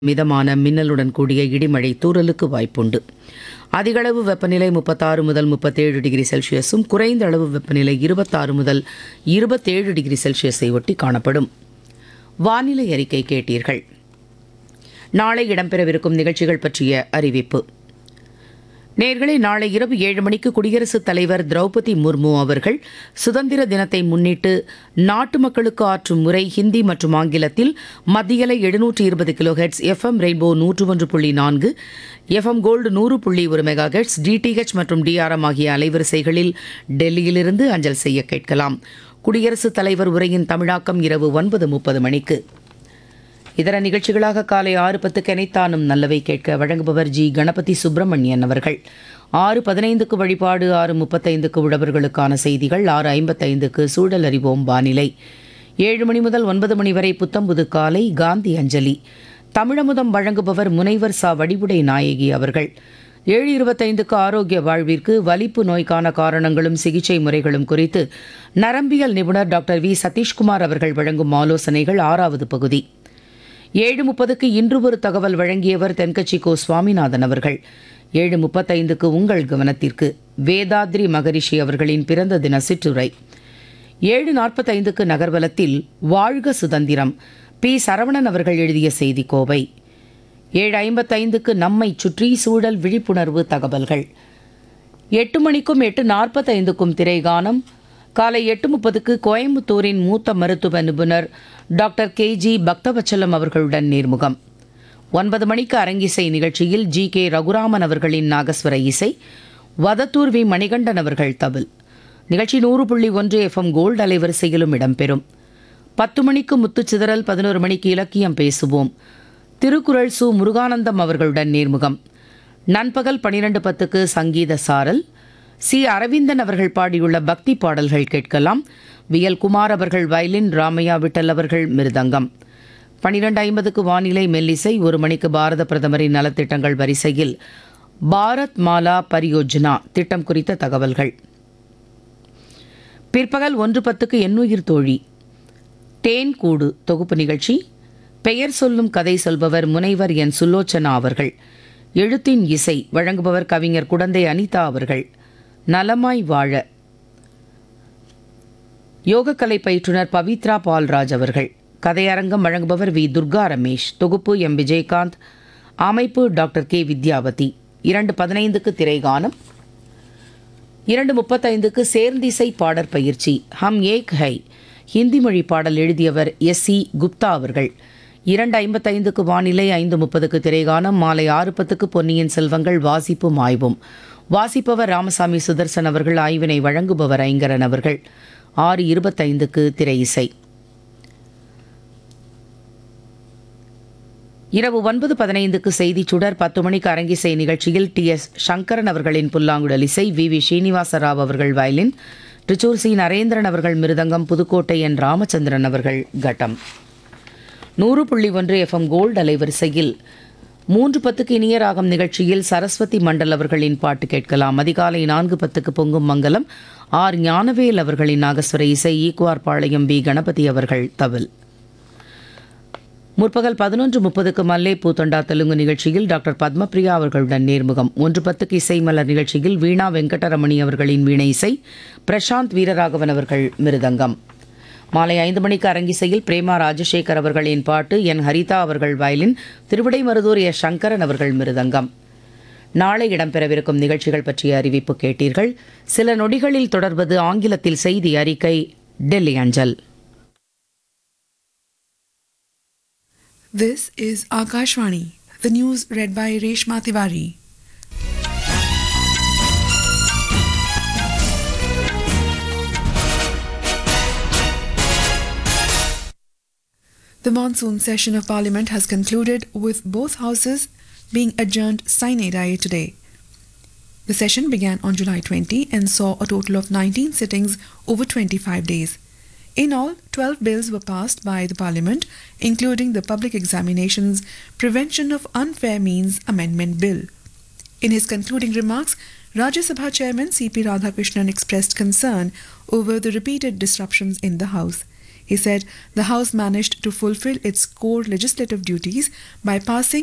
மிதமான மின்னலுடன் கூடிய இடிமழை தூறலுக்கு வாய்ப்புண்டு. அதிகளவு வெப்பநிலை 36 முதல் 37 டிகிரி செல்சியஸும் குறைந்த அளவு வெப்பநிலை 26 முதல் 27 டிகிரி செல்சியஸை ஒட்டி காணப்படும். வானிலை அறிக்கை கேட்டீர்கள். நாளை இடம்பெறவிருக்கும் நிகழ்ச்சிகள் பற்றிய அறிவிப்பு. நேயர்களே, நாளை இரவு 7 மணிக்கு குடியரசுத் தலைவர் திரௌபதி முர்மு அவர்கள் சுதந்திர தினத்தை முன்னிட்டு நாட்டு மக்களுக்கு ஆற்றும் உரை ஹிந்தி மற்றும் ஆங்கிலத்தில் மத்தியலை 720 kilohertz, FM rainbow 101.4, FM gold 100.1 megahertz, DTH மற்றும் டிஆர்எம் ஆகிய அலைவரிசைகளில் டெல்லியிலிருந்து அஞ்சல் செய்ய கேட்கலாம். குடியரசுத் தலைவர் உரையின் தமிழாக்கம் இரவு 9:30 மணிக்கு. இதர நிகழ்ச்சிகளாக காலை 6:10 எனைத்தானும் நல்லவை கேட்க வழங்குபவர் ஜி. கணபதி சுப்பிரமணியன் அவர்கள். 6:15 வழிபாடு, 6:35 உழவர்களுக்கான செய்திகள், 6:55 சூழல் அறிவோம் வானிலை, 7 மணி முதல் 9 மணி வரை புத்தம்புது காலை காந்தி அஞ்சலி. தமிழமுதம் வழங்குபவர் முனைவர் சா. வடிவுடை நாயகி அவர்கள். 7:25 ஆரோக்கிய வாழ்விற்கு வலிப்பு நோய்க்கான காரணங்களும் சிகிச்சை முறைகளும் குறித்து நரம்பியல் நிபுணர் டாக்டர் வி. சதீஷ்குமார் அவர்கள் வழங்கும் ஆலோசனைகள் 6வது பகுதி. 7:30 இன்று ஒரு தகவல் வழங்கியவர் தென்கட்சி கோ. சுவாமிநாதன் அவர்கள். 7:35 உங்கள் கவனத்திற்கு வேதாத்ரி மகரிஷி அவர்களின் பிறந்த தின சிற்றுரை. 7:45 நகர்வலத்தில் வாழ்க சுதந்திரம், பி. சரவணன் அவர்கள் எழுதிய செய்தி கோவை. 7:55 நம்மை சுற்றி சூழல் விழிப்புணர்வு தகவல்கள். 8 மணிக்கும் 8:45 திரைகானம். காலை 8:30 கோயம்புத்தூரின் மூத்த மருத்துவ நிபுணர் டாக்டர் கே.ஜி. பக்தவச்சலம் அவர்களுடன் நேர்முகம். 9 மணிக்கு அரங்கிசை நிகழ்ச்சியில் ஜி. கே. ரகுராமன் அவர்களின் நாகஸ்வர இசை, வதத்தூர் வி. மணிகண்டன் அவர்கள் தவில். நிகழ்ச்சி 100.1 எஃப்எம் கோல்டு அலைவரிசையிலும் இடம்பெறும். 10 மணிக்கு முத்துச்சிதறல், 11 மணிக்கு இலக்கியம் பேசுவோம். திருக்குறள் சு. முருகானந்தம் அவர்களுடன் நேர்முகம். நண்பகல் 12:10 சங்கீத சாரல். சி. அரவிந்தன் அவர்கள் பாடியுள்ள பக்தி பாடல்கள் கேட்கலாம். விஎல் குமார் அவர்கள் வயலின், ராமையா விட்டல் அவர்கள் மிருதங்கம். 12:50 வானிலை மெல்லிசை. 1 மணிக்கு பாரத பிரதமரின் நலத்திட்டங்கள் வரிசையில் பாரத் மாலா பரியோஜனா திட்டம் குறித்த தகவல்கள். பிற்பகல் 1:10 எண்ணுயிர் தோழி தேன் கூடு தொகுப்பு நிகழ்ச்சி. பெயர் சொல்லும் கதை சொல்பவர் முனைவர் என். சுலோச்சனா அவர்கள். எழுத்தின் இசை வழங்குபவர் கவிஞர் குடந்தை அனிதா அவர்கள். நலமாய் வாழ யோகக்கலை பயிற்றுனர் பவித்ரா பால்ராஜ் அவர்கள். கதையரங்கம் வழங்குபவர் வி. துர்கா ரமேஷ். தொகுப்பு எம். விஜயகாந்த். அமைப்பு டாக்டர் கே. வித்யாவதி. 2:15 திரைகானம். 2:35 சேர்ந்திசை பாடற் பயிற்சி. ஹம் ஏக் ஹை ஹிந்தி மொழி பாடல் எழுதியவர் எஸ்.சி. குப்தா அவர்கள். 2:55 வானிலை. 5:30 திரைகானம். மாலை 6:10 பொன்னியின் செல்வங்கள் வாசிப்பும் ஆய்வும். வாசிப்பவர் ராமசாமி சுதர்சன் அவர்கள். ஆய்வினை வழங்குபவர் ஐங்கரன் அவர்கள். 6:25 திரை இசை. இரவு 9:15 செய்தி சுடர். 10 மணிக்கு அரங்கிசை நிகழ்ச்சியில் டி.எஸ். சங்கரன் அவர்களின் புல்லாங்குழல் இசை, வி. ஸ்ரீனிவாசராவ் அவர்கள் வயலின், திருச்சூர் சி. நரேந்திரன் அவர்கள் மிருதங்கம், புதுக்கோட்டை என். ராமச்சந்திரன் அவர்கள் கட்டம். 100.1 எஃப்எம் கோல்டு அலைவரிசையில் 3:10 இனிய ராகம் நிகழ்ச்சியில் சரஸ்வதி மண்டல் அவர்களின் பாட்டு கேட்கலாம். அதிகாலை 4:10 பொங்கும் மங்கலம், ஆர். ஞானவேல் அவர்களின் நாகஸ்வர இசை, ஈக்குவார் பாளையம் பி. கணபதி அவர்கள் தவில். முற்பகல் 11:30 மல்லே பூத்தொண்டா தெலுங்கு நிகழ்ச்சியில் டாக்டர் பத்மபிரியா அவர்களுடன் நேர்முகம். 1:10 இசை மலர் நிகழ்ச்சியில் வீணா வெங்கடரமணி அவர்களின் வீணை இசை, பிரசாந்த் வீரராகவன் அவர்கள் மிருதங்கம். மாலை 5 மணிக்கு அரங்கிசையில் பிரேமா ராஜசேகர் அவர்களின் பாட்டு, என். ஹரிதா அவர்கள் வயலின், திருவிடைமருதூர் எஸ். சங்கரன் அவர்கள் மிருதங்கம். நாளை இடம்பெறவிருக்கும் நிகழ்ச்சிகள் பற்றிய அறிவிப்பு கேட்டீர்கள். சில நொடிகளில் தொடர்வது ஆங்கிலத்தில் செய்தி அறிக்கை, டெல்லி அஞ்சல். This is Akashvani, the news read by Reshma Tiwari. The monsoon session of Parliament has concluded with both houses being adjourned sine die today. The session began on July 20 and saw a total of 19 sittings over 25 days. In all, 12 bills were passed by the Parliament, including the Public Examinations Prevention of Unfair Means Amendment Bill. In his concluding remarks, Rajya Sabha Chairman C.P. Radhakrishnan expressed concern over the repeated disruptions in the House. He said the House managed to fulfill its core legislative duties by passing